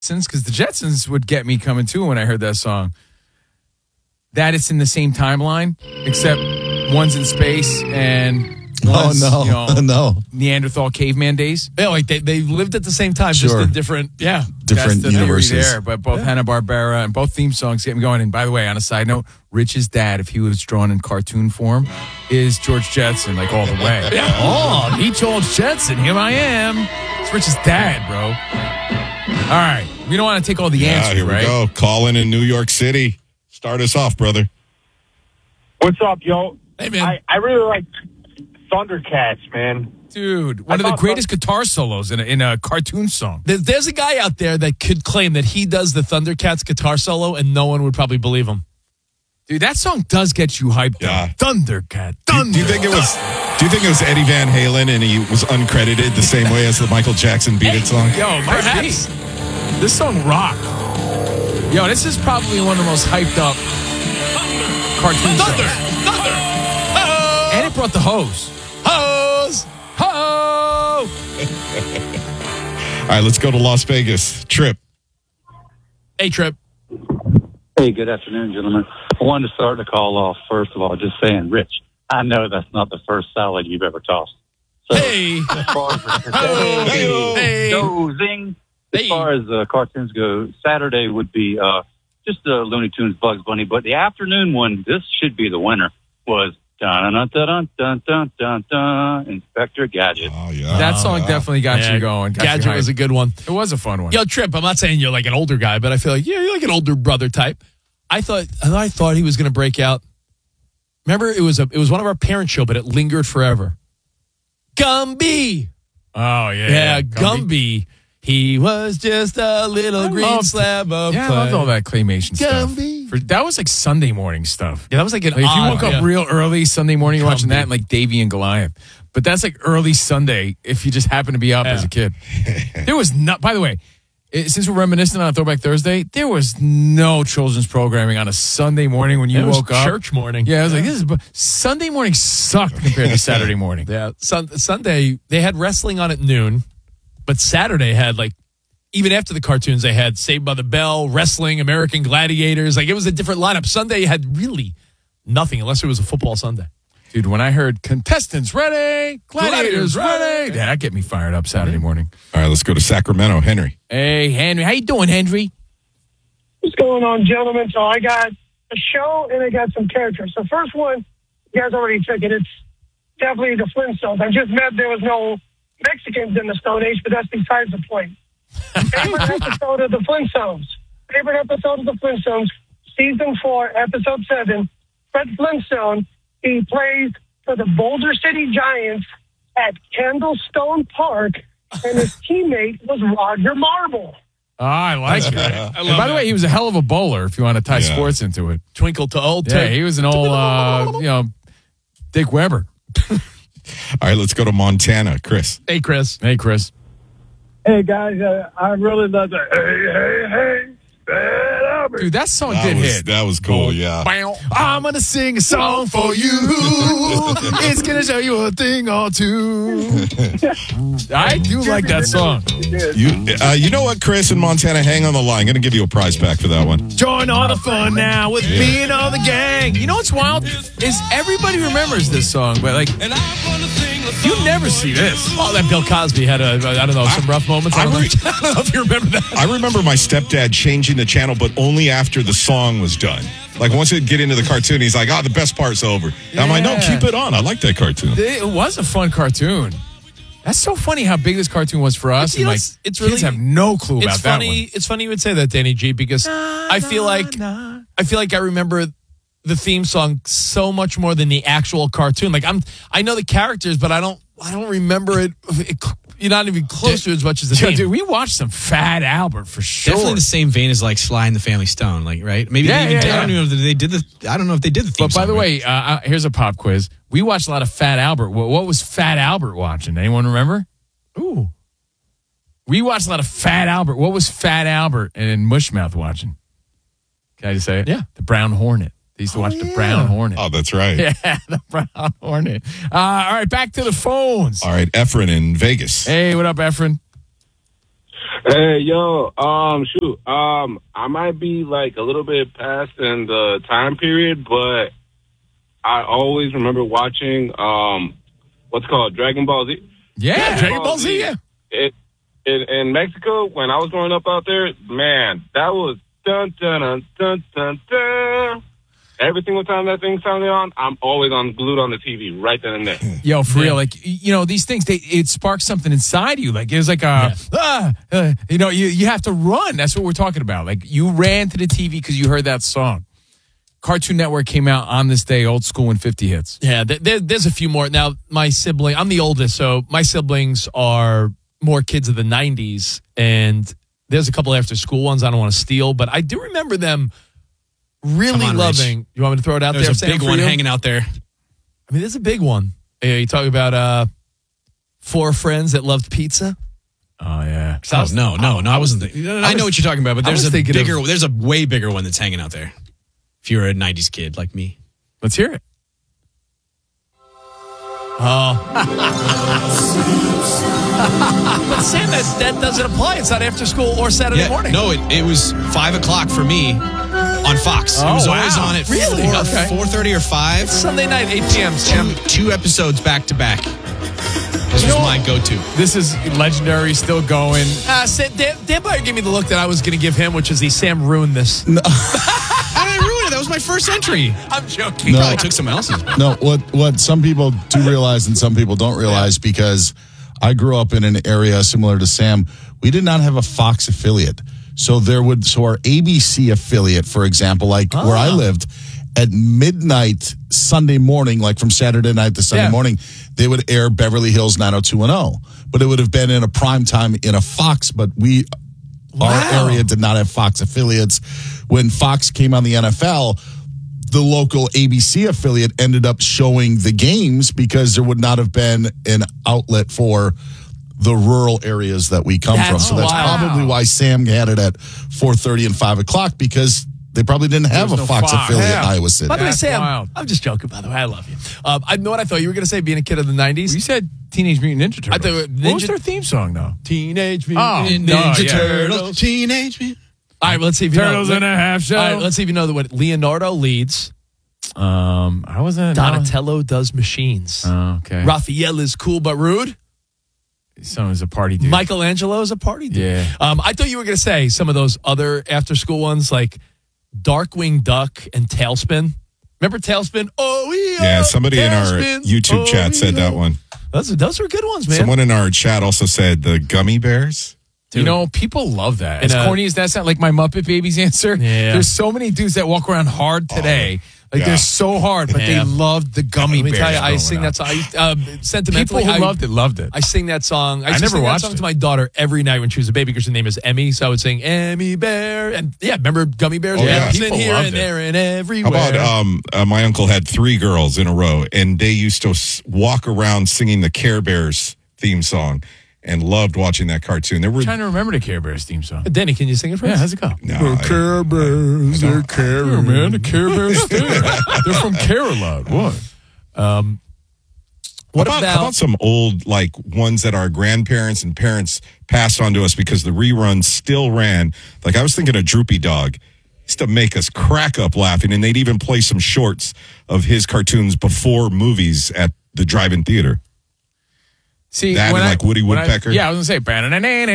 because the Jetsons would get me coming too when I heard that song. That it's in the same timeline, except one's in space and one's, no. Neanderthal caveman days. Yeah, like they lived at the same time, just in different, different That's the universes. theory there, but both Hanna-Barbera and both theme songs get me going. And by the way, on a side note, Rich's dad, if he was drawn in cartoon form, is George Jetson, like all the way. Yeah. Oh, meet George Jetson. Here I am. It's Rich's dad, bro. All right. We don't want to take all the answers, here we right? go. Calling in New York City. Start us off, brother. What's up, yo? Hey, man. I really like Thundercats, man. Dude, one of the greatest guitar solos in a cartoon song. There's a guy out there that could claim that he does the Thundercats guitar solo, and no one would probably believe him. Dude, that song does get you hyped. Yeah. Thundercat. Do you think it was? Do you think it was Eddie Van Halen and he was uncredited the same way as the Michael Jackson Beat It song? Yo, perhaps. This song rocked. Yo, this is probably one of the most hyped up cartoon songs. Thunder! And it brought the hose. Hose! Ho! All right, let's go to Las Vegas. Trip. Hey, Trip. Hey, good afternoon, gentlemen. I wanted to start the call off, first of all, just saying, Rich, I know that's not the first salad you've ever tossed. So, Hey! as far as zing. As far as cartoons go, Saturday would be just the Looney Tunes Bugs Bunny, but the afternoon one, this should be the winner, was dun dun dun dun dun dun dun Inspector Gadget. Oh, yeah. That song definitely got you going. Got you Gadget was hyped. a good one. It was a fun one. Yo, Trip, I'm not saying you're like an older guy, but I feel like, you're like an older brother type. I thought he was going to break out. Remember, it was one of our parents' show, but it lingered forever. Gumby. Oh, yeah. Yeah, Gumby. He was just a little green slab of Yeah, I clay. loved all that claymation Gumby. stuff. That was like Sunday morning stuff. Yeah, that was like an Like, if you woke up yeah. real early Sunday morning, you're watching Gumby. that, like Davy and Goliath. But that's like early Sunday if you just happen to be up as a kid. There was not, by the way, since we're reminiscing on Throwback Thursday, there was no children's programming on a Sunday morning when you It was woke up. church morning. Yeah, I was like, Sunday morning sucked compared to Saturday morning. Yeah, Sunday, they had wrestling on at noon, but Saturday had like, even after the cartoons, they had Saved by the Bell, wrestling, American Gladiators. Like, it was a different lineup. Sunday had really nothing unless it was a football Sunday. Dude, when I heard contestants ready, gladiators ready, that get me fired up Saturday morning. All right, let's go to Sacramento. Henry. Hey, Henry. How you doing, Henry? What's going on, gentlemen? So I got a show and I got some characters. The first one, you guys already took it. It's definitely the Flintstones. I just meant there was no Mexicans in the Stone Age, but that's besides the point. Favorite episode of the Flintstones. Season 4, episode 7. Fred Flintstone, he plays for the Boulder City Giants at Candlestone Park, and his teammate was Roger Marble. Oh, I like it. I And love by the that. way, he was a hell of a bowler if you want to tie sports into it. Twinkle to old Yeah, Tig. he was an old, Dick Weber. All right, let's go to Montana. Chris. Hey, Chris. Hey, Chris. Hey, guys, I really love the hey, Fat Albert. Dude, that song did hit. That was cool, yeah. I'm going to sing a song for you. It's going to show you a thing or two. I do like that song. You know what, Chris in Montana? Hang on the line. Going to give you a prize back for that one. Join all the fun now with me and all the gang. You know what's wild? Is everybody remembers this song, but like, you never see this. Oh, that Bill Cosby had some rough moments. I don't know if you remember that. I remember my stepdad changing the channel, but only after the song was done. Like, once it get into the cartoon, he's like, the best part's over. And I'm like, no, keep it on. I like that cartoon. It was a fun cartoon. That's so funny how big this cartoon was for us. And like, it's kids really have no clue about It's that funny. one. It's funny you would say that, Danny G, because I feel like I remember the theme song so much more than the actual cartoon. Like I know the characters, but I don't remember it. You're not even close to as much as the theme. Dude, we watched some Fat Albert for sure. Definitely the same vein as like Sly and the Family Stone, like right? Maybe Yeah, they even yeah, I don't know if they did the. I don't know if they did the theme But by song, the right? way, here's a pop quiz. We watched a lot of Fat Albert. What was Fat Albert watching? Anyone remember? Ooh, we watched a lot of Fat Albert. What was Fat Albert and Mushmouth watching? Can I just say it? Yeah. The Brown Hornet. They used to watch the Brown Hornet. Oh, that's right. Yeah, the Brown Hornet. All right, back to the phones. All right, Efren in Vegas. Hey, what up, Efren? Hey, yo, I might be like a little bit past in the time period, but I always remember watching, what's it called, Dragon Ball Z. Yeah, Dragon Ball Z, yeah. In Mexico, when I was growing up out there, man, that was dun, dun, dun, dun, dun, dun. Every single time that thing sounded on, I'm always glued on the TV right then and there. Yo, for real, like, you know, these things, it sparks something inside you. Like, it was like, you know, you have to run. That's what we're talking about. Like, you ran to the TV because you heard that song. Cartoon Network came out on this day, old school and 50 hits. Yeah, there's a few more. Now, my sibling, I'm the oldest, so my siblings are more kids of the 90s, and there's a couple after school ones I don't want to steal, but I do remember them really loving. Rich. You want me to throw it out there? There's a big one hanging out there. I mean, there's a big one. You talk about 4 friends that loved pizza. Oh yeah. No, I wasn't. I know what you're talking about, but there's a way bigger one that's hanging out there. If you're a 90s kid like me. Let's hear it. But Sam, that doesn't apply. It's not after school or Saturday morning. No, it was 5 o'clock for me on Fox. It was always on at 4:30 or 5. It's Sunday night, 8 p.m. Sam. Two episodes back to back. This was my go-to. This is legendary, still going. Dan Byer gave me the look that I was going to give him, which is Sam ruined this. No. How did I ruin it? That was my first entry. I'm joking. No, I took someone else's. No, what some people do realize and some people don't realize, because I grew up in an area similar to Sam. We did not have a Fox affiliate. So our ABC affiliate, for example, like where I lived, at midnight Sunday morning, like from Saturday night to Sunday morning, they would air Beverly Hills 90210. But it would have been in a prime time in a Fox, but our area did not have Fox affiliates. When Fox came on the NFL, the local ABC affiliate ended up showing the games because there would not have been an outlet for the rural areas that we come from. So that's probably why Sam had it at 4:30 and 5 o'clock, because they probably didn't have a Fox affiliate in Iowa City. By the way, Sam, I'm just joking, by the way. I love you. I know what I thought you were going to say, being a kid of the 90s. Well, you said Teenage Mutant Ninja Turtles. What was their theme song, though? Teenage Mutant Ninja Turtles. Teenage Mutant. All right, let's see if you Turtles know. in a half shell. All right, let's see if you know what Leonardo leads. I wasn't. Donatello does machines. Oh, okay. Raphael is cool but rude. Someone is a party dude. Michelangelo is a party dude. Yeah. I thought you were going to say some of those other after school ones like Darkwing Duck and Tailspin. Remember Tailspin? Oh, yeah. Somebody in our YouTube chat said that one. Those were good ones, man. Someone in our chat also said the Gummy Bears. Dude. You know, people love that. As corny as that sounds, like my Muppet Babies answer. Yeah. There's so many dudes that walk around hard today. They're so hard, but they loved the Gummy Bears. Let me tell you, I sing that song. Sentimentally, people who loved it. I sing that song. I never sing watched that song to my daughter every night when she was a baby because her name is Emmy. So I would sing Emmy Bear. And remember Gummy Bears? Oh, yeah. In here and there and everywhere. How about my uncle had 3 girls in a row, and they used to walk around singing the Care Bears theme song. And loved watching that cartoon. I'm trying to remember the Care Bears theme song. Danny, can you sing it for us? Yeah, how's it go? No, Care Bears, they're caring. Man, the Care Bears they're from Care-a-Lot. What? How about some old, like, ones that our grandparents and parents passed on to us because the reruns still ran? Like, I was thinking of Droopy Dog. Used to make us crack up laughing, and they'd even play some shorts of his cartoons before movies at the drive-in theater. See, that and like Woody Woodpecker. I was going to say, I'm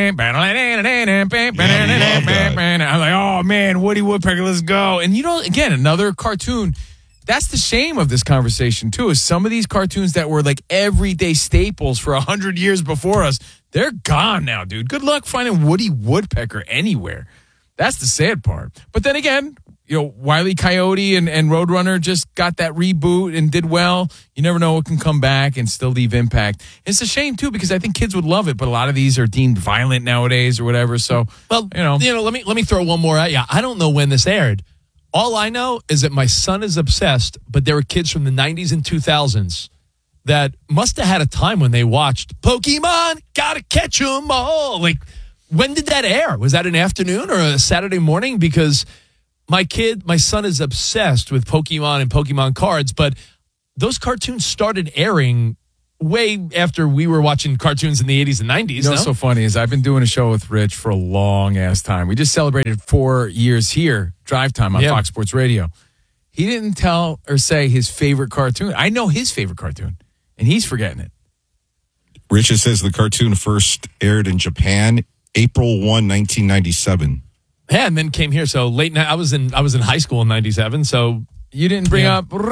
like, oh, man, Woody Woodpecker, let's go. And, you know, again, another cartoon. That's the shame of this conversation, too, is some of these cartoons that were like everyday staples for 100 years before us, they're gone now, dude. Good luck finding Woody Woodpecker anywhere. That's the sad part. But then again, you know, Wile E. Coyote and Roadrunner just got that reboot and did well. You never know what can come back and still leave impact. It's a shame, too, because I think kids would love it, but a lot of these are deemed violent nowadays or whatever. So, well, you know, let me throw one more at you. I don't know when this aired. All I know is that my son is obsessed, but there were kids from the 90s and 2000s that must have had a time when they watched Pokemon, gotta catch 'em all. Like, when did that air? Was that an afternoon or a Saturday morning? Because my son is obsessed with Pokemon and Pokemon cards, but those cartoons started airing way after we were watching cartoons in the 80s and 90s. You know what's so funny is I've been doing a show with Rich for a long-ass time. We just celebrated 4 years here, Drive Time on Fox Sports Radio. He didn't tell or say his favorite cartoon. I know his favorite cartoon, and he's forgetting it. Richard says the cartoon first aired in Japan April 1, 1997. Yeah, and then came here. So late night. I was in high school in 97. So you didn't bring up. You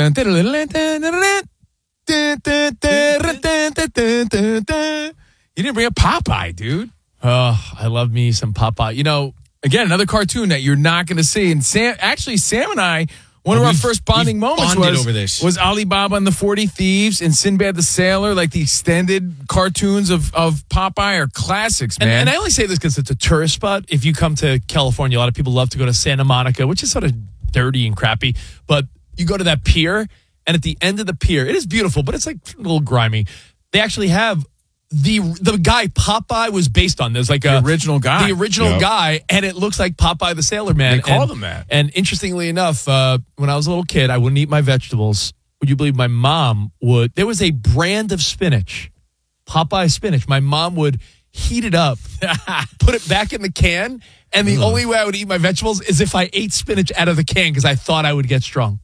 didn't bring up Popeye, dude. Oh, I love me some Popeye. You know, again, another cartoon that you're not going to see. And Sam and I. One of our first bonding moments was Alibaba and the 40 Thieves and Sinbad the Sailor. Like the extended cartoons of Popeye are classics, man. And I only say this because it's a tourist spot. If you come to California, a lot of people love to go to Santa Monica, which is sort of dirty and crappy. But you go to that pier, and at the end of the pier, it is beautiful, but it's like a little grimy. They actually have the guy Popeye was based on. There's like the original guy. The original guy, and it looks like Popeye the Sailor Man. They called him that. And interestingly enough, when I was a little kid, I wouldn't eat my vegetables. Would you believe my mom would? There was a brand of spinach, Popeye spinach. My mom would heat it up, put it back in the can, and the only way I would eat my vegetables is if I ate spinach out of the can because I thought I would get strong.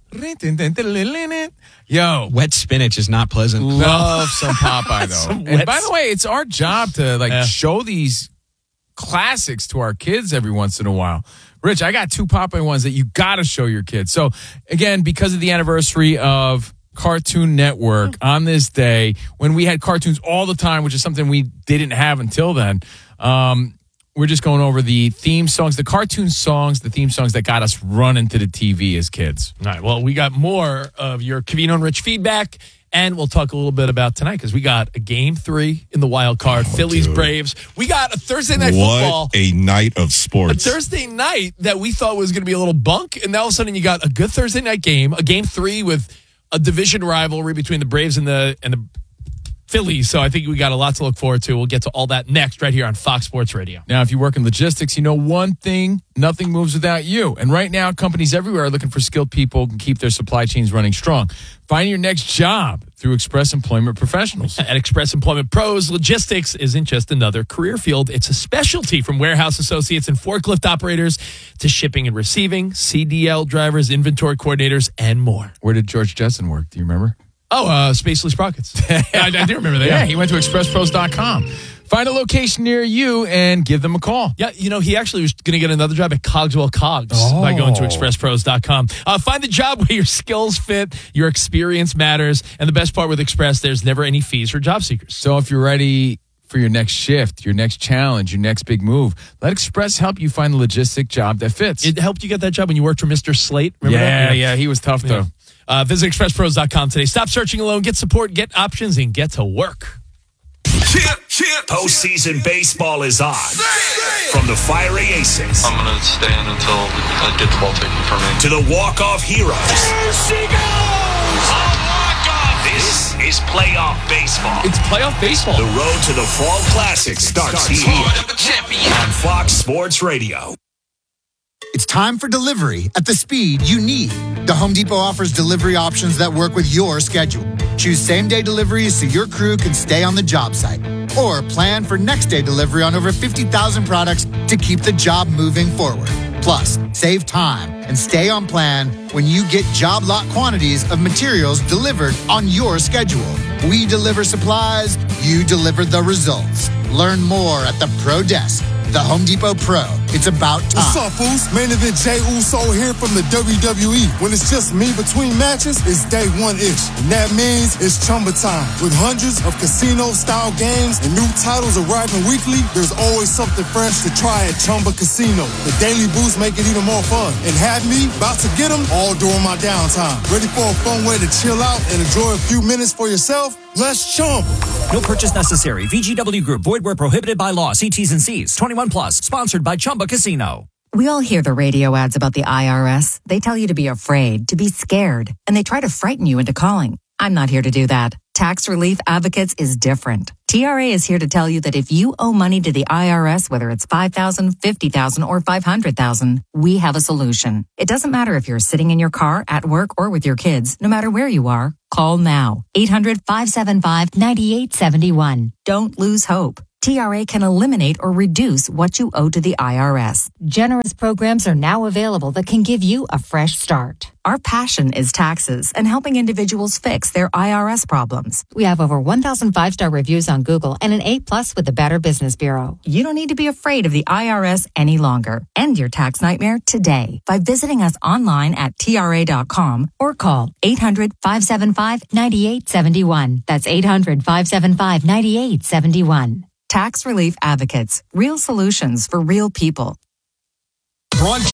Yo, wet spinach is not pleasant. Love some Popeye though. And by the way, it's our job to show these classics to our kids every once in a while. Rich, I got 2 Popeye ones that you got to show your kids. So again, because of the anniversary of Cartoon Network on this day, when we had cartoons all the time, which is something we didn't have until then, we're just going over the theme songs, the cartoon songs, the theme songs that got us running to the TV as kids. All right. Well, we got more of your Covino and Rich feedback, and we'll talk a little bit about tonight because we got a Game 3 in the wild card, Phillies, Braves. We got a Thursday night football. What a night of sports. A Thursday night that we thought was going to be a little bunk, and now all of a sudden you got a good Thursday night game, a Game 3 with a division rivalry between the Braves and the Phillies. So I think we got a lot to look forward to. We'll get to all that next right here on Fox Sports Radio. Now, if you work in logistics, you know one thing, nothing moves without you. And right now, companies everywhere are looking for skilled people who can keep their supply chains running strong. Find your next job through Express Employment Professionals. At Express Employment Pros, logistics isn't just another career field. It's a specialty, from warehouse associates and forklift operators to shipping and receiving, CDL drivers, inventory coordinators, and more. Where did George Jetson work? Do you remember? Oh, Spaceless Sprockets. I do remember that. Yeah, he went to expresspros.com. Find a location near you and give them a call. Yeah, you know, he actually was going to get another job at Cogswell Cogs by going to expresspros.com. Find the job where your skills fit, your experience matters, and the best part with Express, there's never any fees for job seekers. So if you're ready for your next shift, your next challenge, your next big move, let Express help you find the logistic job that fits. It helped you get that job when you worked for Mr. Slate. Remember that? Yeah, he was tough though. Visit expresspros.com today. Stop searching alone. Get support, get options, and get to work. Postseason baseball is on. From the fiery aces. I'm going to stand until I get the ball taken from me. To the walk-off heroes. There she goes! A walk-off! This is playoff baseball. It's playoff baseball. The road to the Fall Classic starts here on Fox Sports Radio. It's time for delivery at the speed you need. The Home Depot offers delivery options that work with your schedule. Choose same-day deliveries so your crew can stay on the job site. Or plan for next-day delivery on over 50,000 products to keep the job moving forward. Plus, save time and stay on plan when you get job lot quantities of materials delivered on your schedule. We deliver supplies, you deliver the results. Learn more at the Pro Desk. The Home Depot Pro. It's about time. What's up, fools? Main event Jey Uso here from the WWE. When it's just me between matches, it's day one-ish. And that means it's Chumba time. With hundreds of casino-style games and new titles arriving weekly, there's always something fresh to try at Chumba Casino. The daily boosts make it even more fun. And have me about to get them all during my downtime. Ready for a fun way to chill out and enjoy a few minutes for yourself? Let's Chumba. No purchase necessary. VGW Group. Void where prohibited by law. See T's and C's. 21 plus. Sponsored by Chumba Casino. We all hear the radio ads about the IRS. They tell you to be afraid, to be scared, and they try to frighten you into calling. I'm not here to do that. Tax Relief Advocates is different. TRA is here to tell you that if you owe money to the IRS, whether it's $5,000, $50,000, or $500,000, we have a solution. It doesn't matter if you're sitting in your car, at work, or with your kids. No matter where you are, call now. 800-575-9871. Don't lose hope. TRA can eliminate or reduce what you owe to the IRS. Generous programs are now available that can give you a fresh start. Our passion is taxes and helping individuals fix their IRS problems. We have over 1,000 5-star reviews on Google and an A+ with the Better Business Bureau. You don't need to be afraid of the IRS any longer. End your tax nightmare today by visiting us online at TRA.com or call 800-575-9871. That's 800-575-9871. Tax Relief Advocates. Real solutions for real people. Brunch.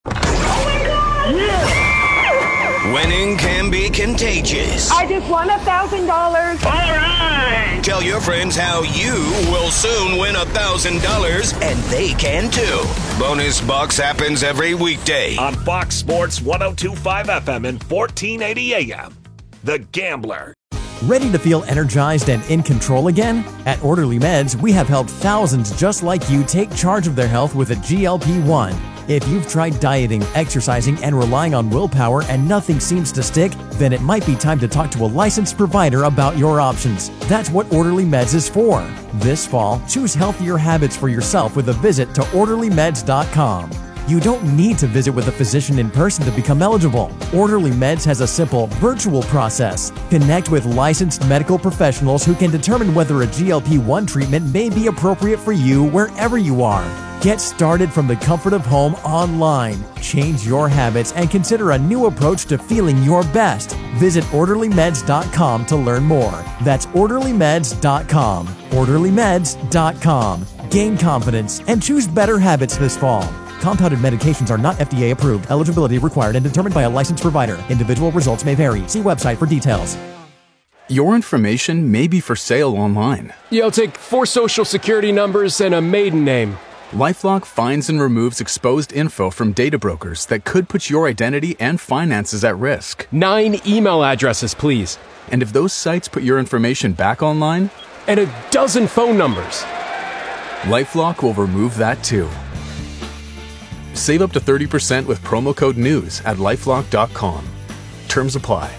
Winning can be contagious. I just won $1,000. All right. Tell your friends how you will soon win $1,000, and they can too. Bonus Bucks happens every weekday on Fox Sports 102.5 FM and 1480 AM. The Gambler. Ready to feel energized and in control again? At Orderly Meds, we have helped thousands just like you take charge of their health with a GLP-1. If you've tried dieting, exercising, and relying on willpower and nothing seems to stick, then it might be time to talk to a licensed provider about your options. That's what Orderly Meds is for. This fall, choose healthier habits for yourself with a visit to orderlymeds.com. You don't need to visit with a physician in person to become eligible. Orderly Meds has a simple, virtual process. Connect with licensed medical professionals who can determine whether a GLP-1 treatment may be appropriate for you wherever you are. Get started from the comfort of home online. Change your habits and consider a new approach to feeling your best. Visit orderlymeds.com to learn more. That's orderlymeds.com. orderlymeds.com. Gain confidence and choose better habits this fall. Compounded medications are not FDA approved. Eligibility required and determined by a licensed provider. Individual results may vary. See website for details. Your information may be for sale online. Yeah, I'll take 4 social security numbers and a maiden name. LifeLock finds and removes exposed info from data brokers that could put your identity and finances at risk. 9 email addresses, please. And if those sites put your information back online? And a dozen phone numbers. LifeLock will remove that too. Save up to 30% with promo code NEWS at LifeLock.com. Terms apply.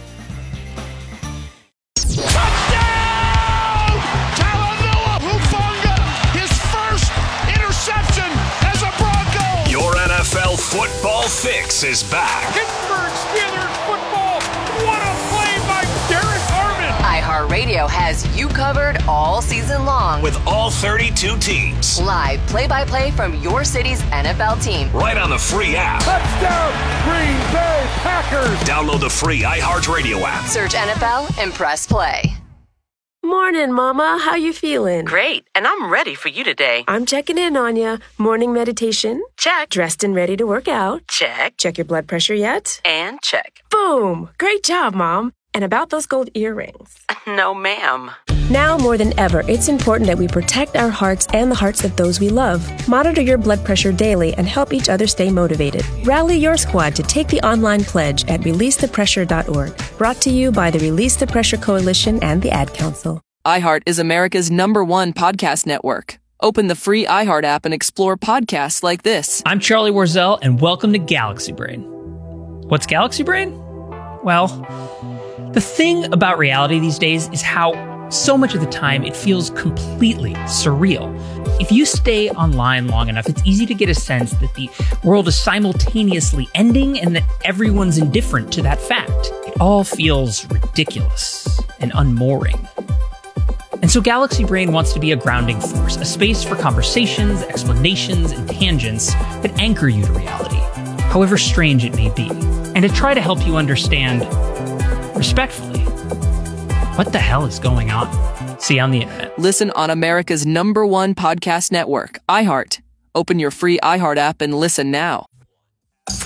Touchdown! Talanoa Hufanga, his first interception as a Bronco. Your NFL football fix is back. Pittsburgh Steelers football. What a play by Derek Harmon. iHeartRadio has you covered all season long. With all 32 teams. Live play-by-play from your city's NFL team. Right on the free app. Touchdown, Green Bay Packers. Download the free iHeartRadio app. Search NFL and press play. Morning, Mama. How you feeling? Great, and I'm ready for you today. I'm checking in on you. Morning meditation? Check. Dressed and ready to work out? Check. Check your blood pressure yet? And check. Boom! Great job, Mom. And about those gold earrings? No, ma'am. Now more than ever, it's important that we protect our hearts and the hearts of those we love. Monitor your blood pressure daily and help each other stay motivated. Rally your squad to take the online pledge at releasethepressure.org. Brought to you by the Release the Pressure Coalition and the Ad Council. iHeart is America's #1 podcast network. Open the free iHeart app and explore podcasts like this. I'm Charlie Warzel, and welcome to Galaxy Brain. What's Galaxy Brain? Well, the thing about reality these days is how so much of the time it feels completely surreal. If you stay online long enough, it's easy to get a sense that the world is simultaneously ending and that everyone's indifferent to that fact. It all feels ridiculous and unmooring. And so Galaxy Brain wants to be a grounding force, a space for conversations, explanations, and tangents that anchor you to reality, however strange it may be, and to try to help you understand, respectfully, what the hell is going on? See you on the internet. Listen on America's #1 podcast network, iHeart. Open your free iHeart app and listen now.